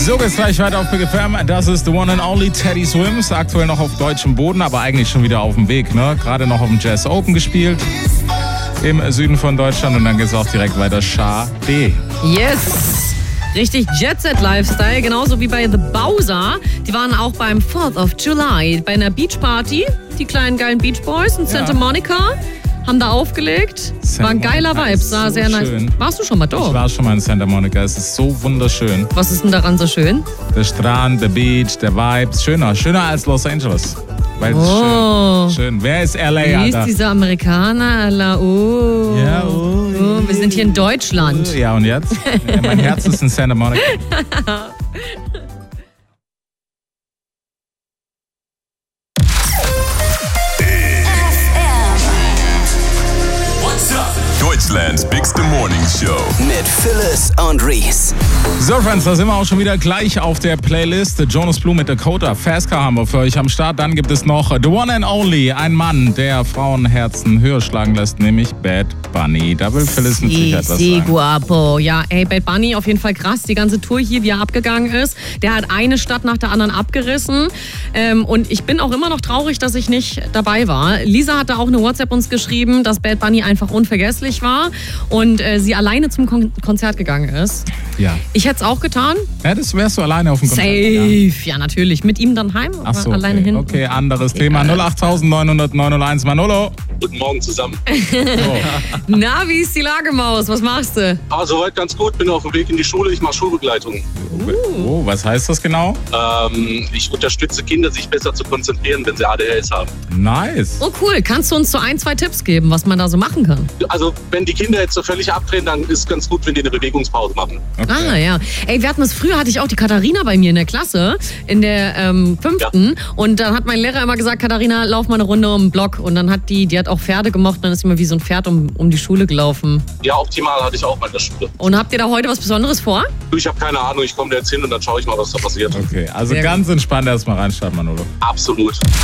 So geht's gleich weiter auf Big FM. Das ist the one and only Teddy Swims. Aktuell noch auf deutschem Boden, aber eigentlich schon wieder auf dem Weg. Ne? Gerade noch auf dem Jazz Open gespielt. Im Süden von Deutschland. Und dann geht's auch direkt weiter. Schade. Yes! Richtig Jet-Set-Lifestyle, genauso wie bei The Bowser. Die waren auch beim 4th of July bei einer Beachparty. Die kleinen geilen Beach Boys in Santa Monica haben da aufgelegt. War ein geiler Vibe, sah so sehr nice. Warst du schon mal dort? Ich war schon mal in Santa Monica, es ist so wunderschön. Was ist denn daran so schön? Der Strand, der Beach, der Vibes, schöner als Los Angeles. Weil es schön. Wer ist LA, Wie Alter? ist dieser Amerikaner? Ja, wir sind hier in Deutschland. Ja, und jetzt? Ja, mein Herz ist in Santa Monica. Deutschlands Bigste Morning Show. Mit Phyllis und Reese. So, Friends, da sind wir auch schon wieder gleich auf der Playlist. Jonas Blue mit Dakota. Fast Car haben wir für euch am Start. Dann gibt es noch The One and Only. Ein Mann, der Frauenherzen höher schlagen lässt, nämlich Bad Bunny. Da will Phyllis mit Sicherheit was sagen. Guapo. Ja, ey, Bad Bunny auf jeden Fall krass. Die ganze Tour hier, wie er abgegangen ist. Der hat eine Stadt nach der anderen abgerissen. Und ich bin auch immer noch traurig, dass ich nicht dabei war. Lisa hatte auch eine WhatsApp uns geschrieben, dass Bad Bunny einfach unvergesslich war und sie alleine zum Konzert gegangen ist. Ja. Ich hätte es auch getan. Ja, das wärst du alleine auf dem Konzert. Safe, ja natürlich. Mit ihm dann heim, Ach so, alleine hin. Okay, anderes Thema. 08900 901 Manolo. Guten Morgen zusammen. Na, wie ist die Lage, Maus? Was machst du? Soweit ganz gut. Bin auf dem Weg in die Schule. Ich mache Schulbegleitung. Oh, was heißt das genau? Ich unterstütze Kinder, sich besser zu konzentrieren, wenn sie ADHS haben. Nice. Oh cool, kannst du uns so 1, 2 Tipps geben, was man da so machen kann? Also wenn die Kinder jetzt so völlig abdrehen, dann ist ganz gut, wenn die eine Bewegungspause machen. Okay. Ah ja. Ey, wir hatten das früher, hatte ich auch die Katharina bei mir in der Klasse, in der 5. Ja. Und dann hat mein Lehrer immer gesagt, Katharina, lauf mal eine Runde um den Block. Und dann hat die hat auch Pferde gemocht, dann ist sie immer wie so ein Pferd um die Schule gelaufen. Ja, optimal hatte ich auch mal in der Schule. Und habt ihr da heute was Besonderes vor? Ich habe keine Ahnung, ich komme da jetzt hin und dann schaue ich mal, was da passiert. Okay, also Sehr ganz entspannt erstmal reinstarten, Manolo. Absolut.